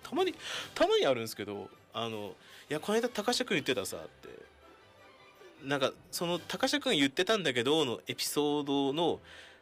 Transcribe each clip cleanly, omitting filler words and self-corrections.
たまにあるんですけど、いやこの間高下くん言ってたさって、なんかその高下くん言ってたんだけどのエピソードの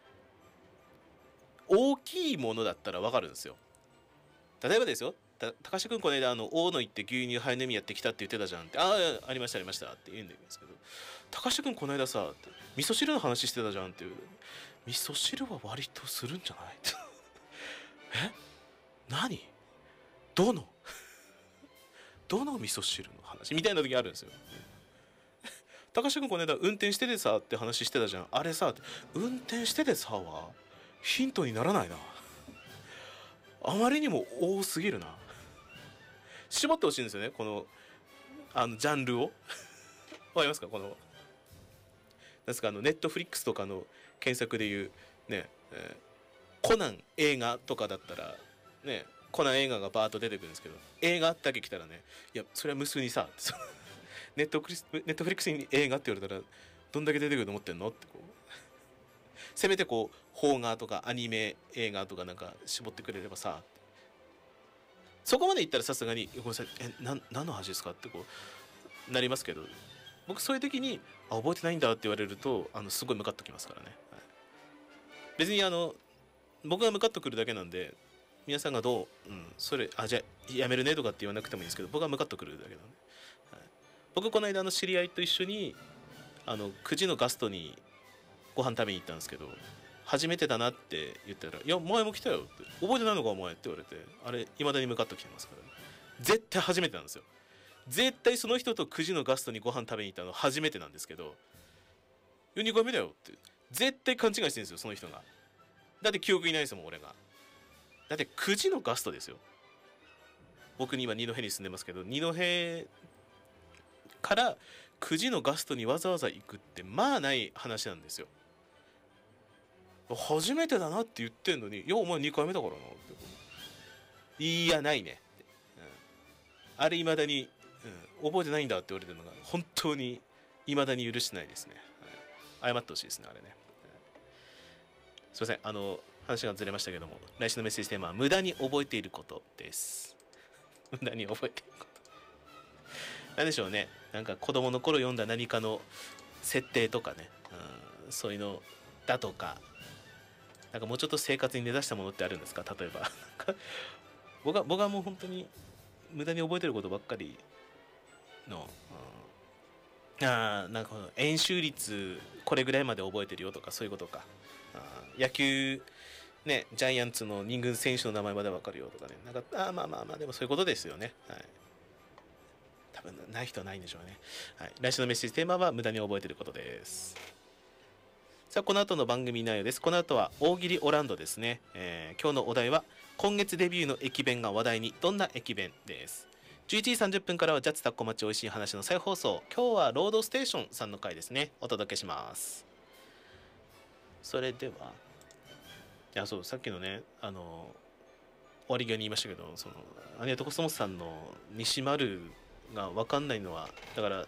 大きいものだったらわかるんですよ。例えばですよ、高橋君この間大野行って牛乳ハイネミやってきたって言ってたじゃんって、ありましたありましたって言うんですけど、高橋君この間さって味噌汁の話してたじゃんっていう、味噌汁は割とするんじゃないってえ何どのどの味噌汁の話みたいな時あるんですよ。高橋君この間運転しててさって話してたじゃん、あれさ運転しててさはヒントにならないな、あまりにも多すぎるな。絞ってほしいんですよね、このジャンルをわかりますか、このなんですか、ネットフリックスとかの検索でいうね、コナン映画とかだったらね、コナン映画がバーッと出てくるんですけど、映画だけ来たらね、いやそれは無数にさネットフリックスに映画って言われたらどんだけ出てくると思ってんのってこうせめてこう邦画とかアニメ映画とかなんか絞ってくれればさ、そこまでいったらさすがにごめんなさい何の話ですかってこうなりますけど、僕そういう時に覚えてないんだって言われるとすごいムカッときますからね、はい、別に僕がムカッとくるだけなんで、皆さんがどう、それじゃあやめるねとかって言わなくてもいいんですけど、僕はムカッとくるだけなんで、はい、僕この間知り合いと一緒に9時のガストにご飯食べに行ったんですけど、初めてだなって言ったら、いや前も来たよって覚えてないのかお前って言われて、あれ未だにムカッときてますから、ね、絶対初めてなんですよ。絶対その人と9時のガストにご飯食べに行ったの初めてなんですけど、いや2回目だよって絶対勘違いしてるんですよ、その人が。だって記憶いないですもん俺が。だって9時のガストですよ。僕に今二戸に住んでますけど、二戸から9時のガストにわざわざ行くってまあない話なんですよ。初めてだなって言ってんのに、いやお前2回目だからなって、いやないねって、あれ未だに、覚えてないんだって言われてるのが本当に未だに許してないですね、謝ってほしいですねあれね、すいません話がずれましたけども、来週のメッセージテーマは無駄に覚えていることです。無駄に覚えていることなんでしょうね、なんか子供の頃読んだ何かの設定とかね、そういうのだとか、なんかもうちょっと生活に根ざしたものってあるんですか、例えば僕はもう本当に無駄に覚えてることばっかりの、なんか円周率これぐらいまで覚えてるよとか、そういうことか。野球ね、ジャイアンツの2軍選手の名前まで分かるよとかね、なんかまあでもそういうことですよね、はい、多分ない人はないんでしょうね、はい、来週のメッセージテーマは無駄に覚えてることです。さあこの後の番組内容です。この後は大喜利オランドですね、今日のお題は今月デビューの駅弁が話題に、どんな駅弁です。11時30分からはジャッツタッコ町おいしい話の再放送、今日はロードステーションさんの回ですね、お届けします。それでは、いやそうさっきのね終わり際に言いましたけど、そのアニメトコスモスさんの西丸が分かんないのは、だから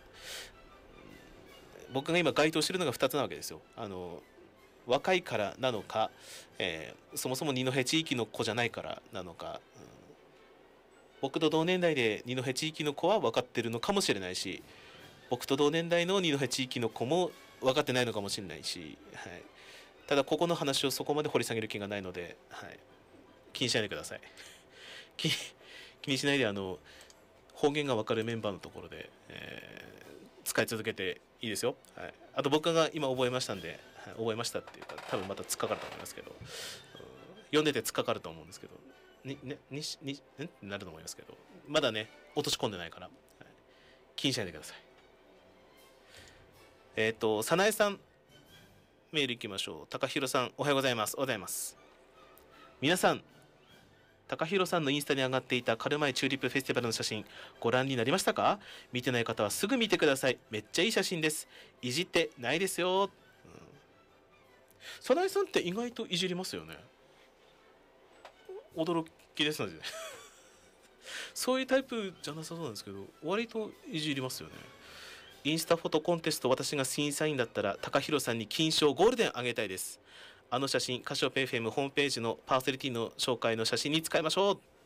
僕が今該当してるのが2つなわけですよ。若いからなのか、そもそも二戸地域の子じゃないからなのか、僕と同年代で二戸地域の子は分かってるのかもしれないし、僕と同年代の二戸地域の子も分かってないのかもしれないし、はい、ただここの話をそこまで掘り下げる気がないので、はい、気にしないでください。気にしないで方言が分かるメンバーのところで、使い続けていいですよ、はい、あと僕が今覚えましたんで、はい、覚えましたっていうか多分また突っかかると思いますけど、読んでて突っかかると思うんですけど、ってなると思いますけど、まだね落とし込んでないから、はい、気にしないでください。早苗さんメールいきましょう。高弘さんおはようございます。おはようございます。皆さん、高弘さんのインスタに上がっていたカルマイチューリップフェスティバルの写真ご覧になりましたか？見てない方はすぐ見てください。めっちゃいい写真です。いじってないですよ。早苗さんって意外といじりますよね。驚きですのでそういうタイプじゃなさそうなんですけど、割といじりますよね。インスタフォトコンテスト、私が審査員だったら高弘さんに金賞ゴールデンあげたいです。あの写真カシオペイ FM ホームページのパーソナリティの紹介の写真に使いましょう。